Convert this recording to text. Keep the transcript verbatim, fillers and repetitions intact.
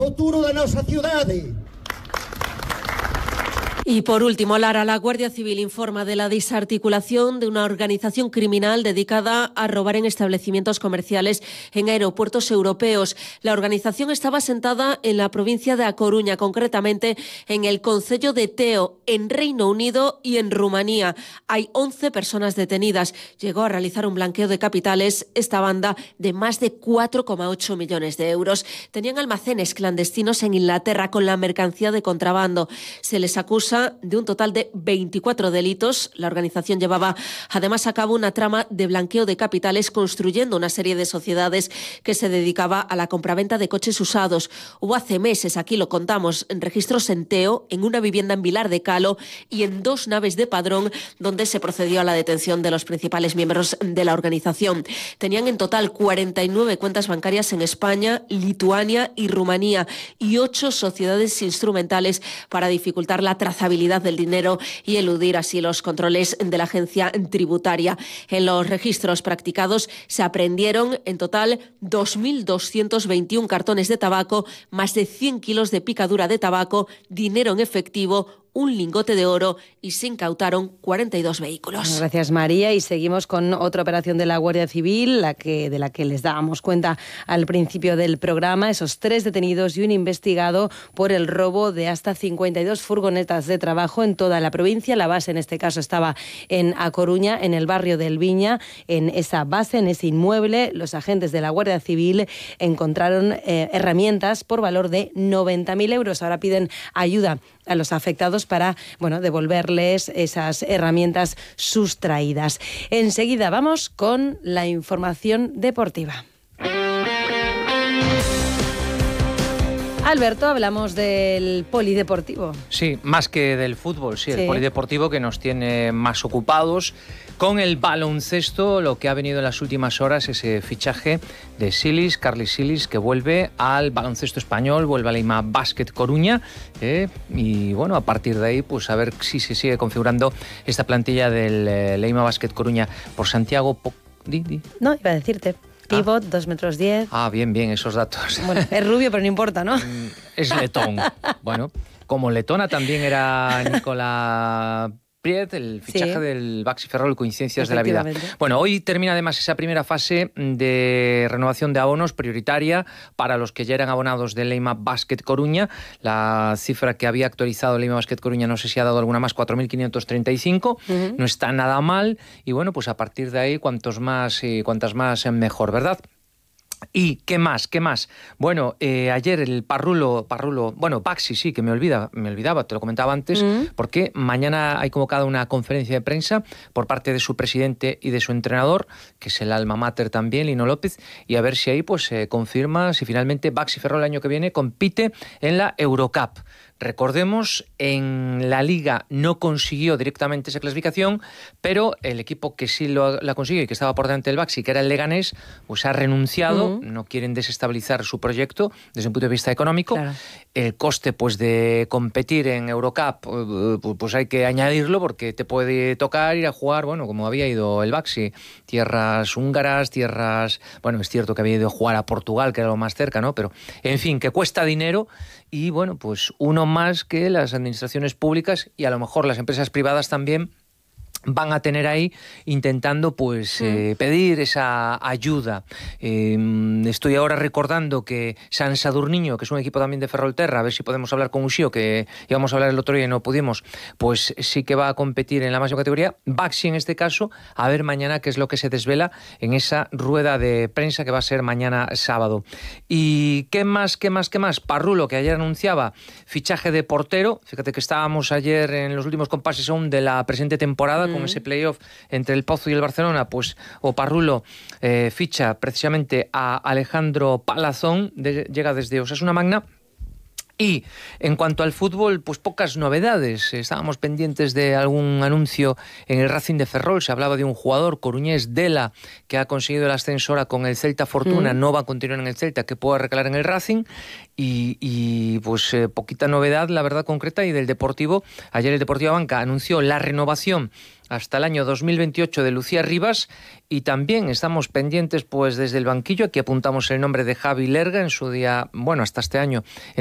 Futuro de nuestras ciudades. Y por último, Lara, la Guardia Civil informa de la desarticulación de una organización criminal dedicada a robar en establecimientos comerciales en aeropuertos europeos. La organización estaba asentada en la provincia de A Coruña, concretamente en el concello de Teo, en Reino Unido y en Rumanía. Hay once personas detenidas. Llegó a realizar un blanqueo de capitales esta banda de más de cuatro coma ocho millones de euros. Tenían almacenes clandestinos en Inglaterra con la mercancía de contrabando. Se les acusa de un total de veinticuatro delitos. La organización llevaba además a cabo una trama de blanqueo de capitales, construyendo una serie de sociedades que se dedicaba a la compraventa de coches usados. Hubo hace meses, aquí lo contamos, en registros en Teo, en una vivienda en Vilar de Calo y en dos naves de Padrón, donde se procedió a la detención de los principales miembros de la organización. Tenían en total cuarenta y nueve cuentas bancarias en España, Lituania y Rumanía y ocho sociedades instrumentales para dificultar la trazabilidad del dinero y eludir así los controles de la agencia tributaria. En los registros practicados se aprehendieron en total dos mil doscientos veintiún cartones de tabaco, más de cien kilos de picadura de tabaco, dinero en efectivo, un lingote de oro y se incautaron cuarenta y dos vehículos. Gracias, María. Y seguimos con otra operación de la Guardia Civil, la que, de la que les dábamos cuenta al principio del programa. Esos tres detenidos y un investigado por el robo de hasta cincuenta y dos furgonetas de trabajo en toda la provincia. La base en este caso estaba en A Coruña, en el barrio del Viña. En esa base, en ese inmueble, los agentes de la Guardia Civil encontraron eh, herramientas por valor de noventa mil euros. Ahora piden ayuda a los afectados para, bueno, devolverles esas herramientas sustraídas. Enseguida vamos con la información deportiva. Alberto, hablamos del polideportivo. Sí, más que del fútbol, sí, sí, el polideportivo que nos tiene más ocupados. Con el baloncesto, lo que ha venido en las últimas horas, ese fichaje de Silis, Carly Silis, que vuelve al baloncesto español, vuelve a Leima Basket Coruña, eh, y bueno, a partir de ahí, pues a ver si se sigue configurando esta plantilla del eh, Leima Basket Coruña por Santiago. Po- di, di. No, iba a decirte. Pivot, dos metros diez. Ah, bien, bien, esos datos. Bueno, es rubio, pero no importa, ¿no? Es letón. Bueno, como letona también era Nicola Priet, el fichaje sí. del Baxi Ferrol, coincidencias de la vida. Bueno, hoy termina además esa primera fase de renovación de abonos prioritaria para los que ya eran abonados de Leima Basket Coruña. La cifra que había actualizado Leima Basket Coruña, no sé si ha dado alguna más, cuatro mil quinientos treinta y cinco. Uh-huh. No está nada mal. Y bueno, pues a partir de ahí, cuantos más, eh, cuantas más mejor, ¿verdad? ¿Y qué más? ¿Qué más? Bueno, eh, ayer el Parrulo, Parrulo, bueno, Baxi, sí, que me olvida, me olvidaba, te lo comentaba antes, mm. porque mañana hay convocada una conferencia de prensa por parte de su presidente y de su entrenador, que es el alma mater también, Lino López, y a ver si ahí pues se eh, confirma si finalmente Baxi Ferrol el año que viene compite en la Eurocup. Recordemos, en la Liga no consiguió directamente esa clasificación, pero el equipo que sí lo, la consiguió y que estaba por delante del Baxi, que era el Leganés, pues ha renunciado, uh-huh. no quieren desestabilizar su proyecto desde un punto de vista económico. Claro. El coste pues de competir en Eurocup, pues hay que añadirlo porque te puede tocar ir a jugar, bueno, como había ido el Baxi, tierras húngaras, tierras, bueno, es cierto que había ido a jugar a Portugal, que era lo más cerca, ¿no? Pero, en fin, que cuesta dinero y, bueno, pues uno más que las administraciones públicas y a lo mejor las empresas privadas también van a tener ahí intentando pues eh, pedir esa ayuda. Eh, estoy ahora recordando que San Sadurniño, que es un equipo también de Ferrolterra, a ver si podemos hablar con Uxío, que íbamos a hablar el otro día y no pudimos, pues sí que va a competir en la máxima categoría. Baxi en este caso, a ver mañana qué es lo que se desvela en esa rueda de prensa que va a ser mañana sábado. ¿Y qué más, qué más, qué más? Parrulo, que ayer anunciaba fichaje de portero. Fíjate que estábamos ayer en los últimos compases aún de la presente temporada, con ese playoff entre el Pozo y el Barcelona, pues o Parrulo eh, ficha precisamente a Alejandro Palazón, de, llega desde Osasuna Magna. Y en cuanto al fútbol, pues pocas novedades. Estábamos pendientes de algún anuncio en el Racing de Ferrol. Se hablaba de un jugador coruñés, Dela, que ha conseguido el ascenso ahora con el Celta Fortuna. Mm. No va a continuar en el Celta, que pueda recalar en el Racing. Y, y pues eh, poquita novedad, la verdad, concreta. Y del Deportivo, ayer el Deportivo Banca anunció la renovación hasta el año dos mil veintiocho de Lucía Rivas, y también estamos pendientes pues desde el banquillo, aquí apuntamos el nombre de Javi Lerga en su día, bueno, hasta este año